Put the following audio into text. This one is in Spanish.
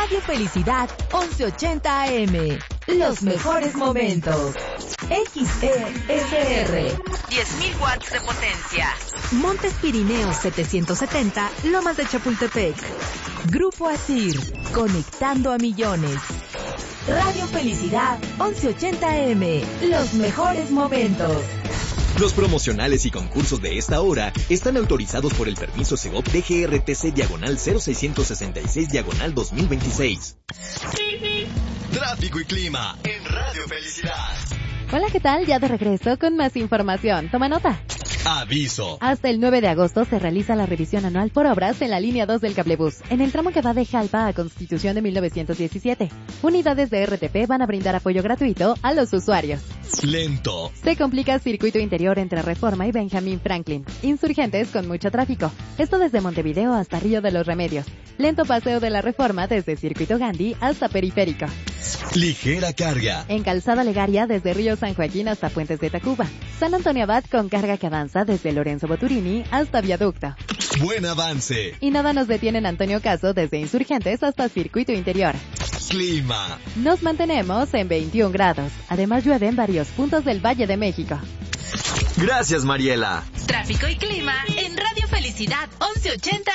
Radio Felicidad 1180 AM. Los mejores momentos. XESR. 10.000 watts de potencia. Montes Pirineos 770, Lomas de Chapultepec. Grupo Asir, conectando a millones. Radio Felicidad 1180 AM. Los mejores momentos. Los promocionales y concursos de esta hora están autorizados por el permiso Segov DGRTC/0666/2026. Tráfico y clima en Radio Felicidad. Hola, ¿qué tal? Ya de regreso con más información. Toma nota. Aviso. Hasta el 9 de agosto se realiza la revisión anual por obras en la línea 2 del cablebús, en el tramo que va de Jalpa a Constitución de 1917. Unidades de RTP van a brindar apoyo gratuito a los usuarios. Lento. Se complica circuito interior entre Reforma y Benjamín Franklin. Insurgentes con mucho tráfico. Esto desde Montevideo hasta Río de los Remedios. Lento paseo de la Reforma desde Circuito Gandhi hasta Periférico. Ligera carga. En Calzada Legaria desde Río San Joaquín hasta Puentes de Tacuba. San Antonio Abad con carga que avanza desde Lorenzo Boturini hasta Viaducto. Buen avance. Y nada nos detiene en Antonio Caso desde Insurgentes hasta Circuito Interior. Clima. Nos mantenemos en 21 grados. Además llueve en varios puntos del Valle de México. Gracias, Mariela. Tráfico y clima en Radio Felicidad 1180